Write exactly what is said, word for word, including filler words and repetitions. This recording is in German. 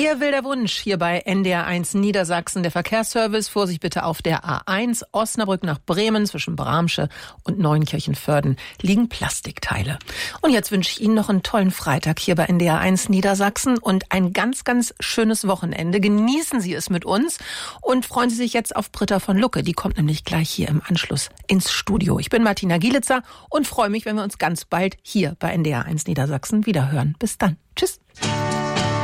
Ihr wilder Wunsch hier bei N D R eins Niedersachsen, der Verkehrsservice. Vorsicht bitte auf der A eins, Osnabrück nach Bremen, zwischen Bramsche und Neunkirchen-Vörden liegen Plastikteile. Und jetzt wünsche ich Ihnen noch einen tollen Freitag hier bei N D R eins Niedersachsen und ein ganz, ganz schönes Wochenende. Genießen Sie es mit uns und freuen Sie sich jetzt auf Britta von Lucke. Die kommt nämlich gleich hier im Anschluss ins Studio. Ich bin Martina Gielitzer und freue mich, wenn wir uns ganz bald hier bei N D R eins Niedersachsen wiederhören. Bis dann. Tschüss.